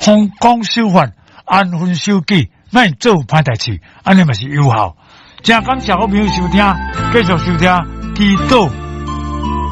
奉公守法，安分守己，莫做歹代志，安尼嘛是有效。真感谢我朋友收听，继续收听祈祷